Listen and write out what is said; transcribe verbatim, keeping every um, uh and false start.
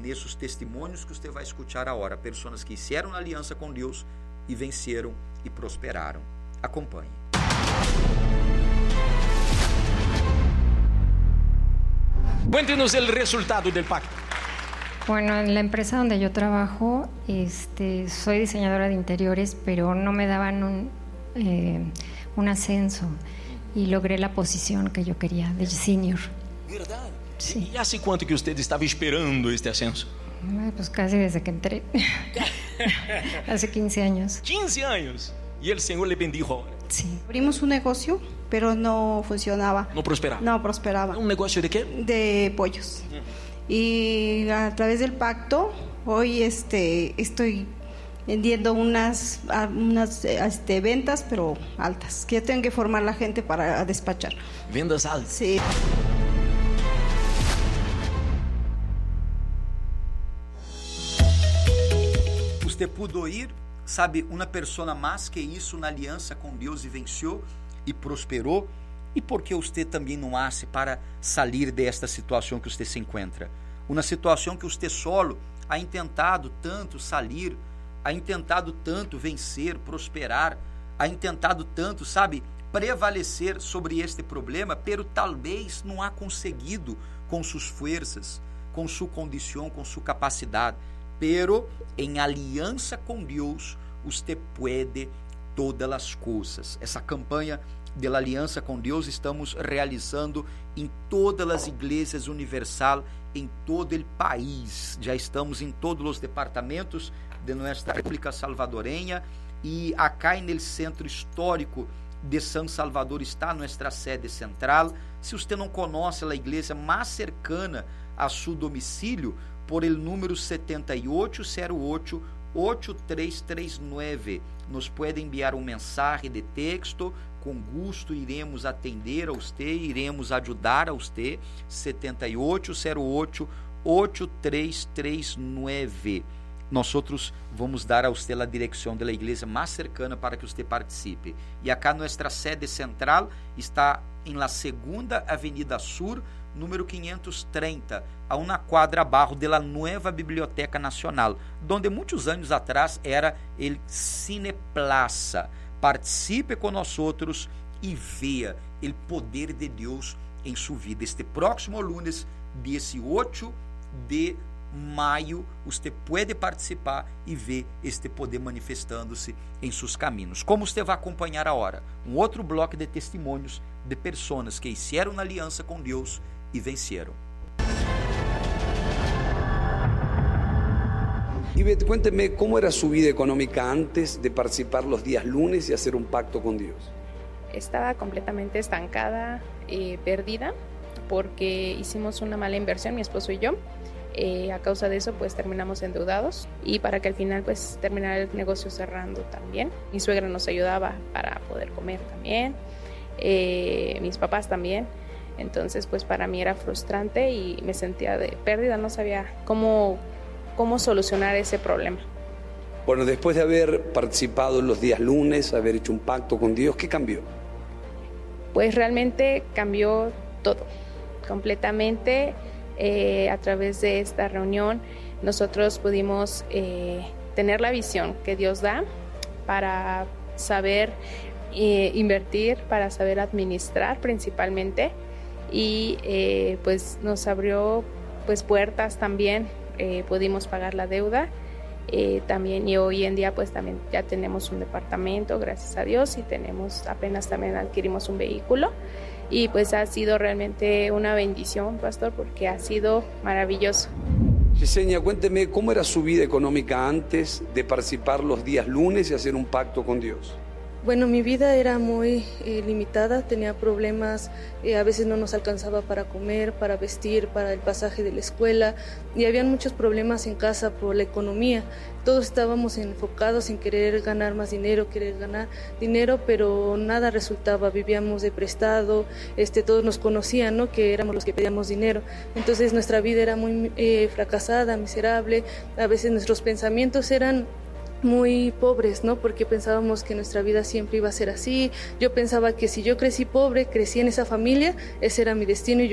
nesses testemunhos que você vai escutar agora, pessoas que hicieron aliança com Deus e venceram e prosperaram. Acompanhe. Cuéntenos el resultado del pacto. Bueno, en la empresa donde yo trabajo, este, soy diseñadora de interiores, pero no me daban un, eh, un ascenso y logré la posición que yo quería de senior. ¿Verdad? Sí. ¿Y hace cuánto que usted estaba esperando este ascenso? Pues casi desde que entré. Hace quince años. quince años. Y el Señor le bendijo ahora. Sí. Abrimos un negocio, pero no funcionaba. No prosperaba. No prosperaba. ¿Un negocio de qué? De pollos. Uh-huh. Y a través del pacto, hoy este, estoy vendiendo unas, unas este, ventas, pero altas. Que ya tengo que formar la gente para despachar. Vendas altas. Sí. Você pudo ir, sabe, uma pessoa mais que isso na aliança com Deus e venceu e prosperou. E por que você também não hace para sair desta situação que você se encontra? Uma situação que você solo ha intentado tanto sair, ha intentado tanto vencer, prosperar, ha intentado tanto, sabe, prevalecer sobre este problema, pero talvez não ha conseguido com suas forças, com sua condição, com sua capacidade. Pero em aliança com Deus, você pode todas as coisas. Essa campanha de la aliança com Deus estamos realizando em todas as igrejas universal, em todo o país. Já estamos em todos os departamentos de nossa República Salvadorenha e acá no centro histórico de São Salvador está nossa sede central. Se você não conhece a igreja mais cercana a seu domicílio, por el número setenta e oito zero oito oito três três nove. Nos pode enviar um mensagem de texto, com gosto iremos atender a você, iremos ajudar a você. setenta e oito zero oito oito três três nove. Nós outros vamos dar a você a direção da igreja mais cercana para que você participe. E acá nossa sede central está em la Segunda Avenida Sur, número quinhentos e trinta, a uma quadra abaixo da Nova Biblioteca Nacional, onde muitos anos atrás era el Cineplaza. Participe com nós outros e veja o poder de Deus em sua vida. Este próximo lunes, dezoito de maio, você pode participar e ver este poder manifestando-se em seus caminhos. Como você vai acompanhar agora? Um outro bloco de testemunhos de pessoas que hicieron aliança com Deus e venceram. Ivette, cuénteme cómo era su vida económica antes de participar los días lunes y hacer un pacto con Dios. Estaba completamente estancada, eh, perdida, porque hicimos una mala inversión, mi esposo y yo. Eh, a causa de eso, pues terminamos endeudados y para que al final, pues terminara el negocio cerrando también. Mi suegra nos ayudaba para poder comer también, eh, mis papás también. Entonces, pues para mí era frustrante y me sentía de pérdida, no sabía cómo, cómo solucionar ese problema. Bueno, después de haber participado en los días lunes, haber hecho un pacto con Dios, ¿qué cambió? Pues realmente cambió todo, completamente. Eh, a través de esta reunión nosotros pudimos eh, tener la visión que Dios da para saber eh, invertir, para saber administrar principalmente. Y eh, pues nos abrió pues puertas también, eh, pudimos pagar la deuda eh, también, y hoy en día pues también ya tenemos un departamento, gracias a Dios, y tenemos, apenas también adquirimos un vehículo y pues ha sido realmente una bendición, pastor, porque ha sido maravilloso. Yesenia, cuénteme cómo era su vida económica antes de participar los días lunes y hacer un pacto con Dios. Bueno, mi vida era muy eh, limitada, tenía problemas, eh, a veces no nos alcanzaba para comer, para vestir, para el pasaje de la escuela, y habían muchos problemas en casa por la economía. Todos estábamos enfocados en querer ganar más dinero, querer ganar dinero, pero nada resultaba, vivíamos de prestado, este, todos nos conocían, ¿no?, que éramos los que pedíamos dinero. Entonces nuestra vida era muy eh, fracasada, miserable, a veces nuestros pensamientos eran muy pobres, ¿no? Porque pensábamos que nuestra vida siempre iba a ser así. Yo pensaba que si yo crecí pobre, crecí en esa familia, ese era mi destino y yo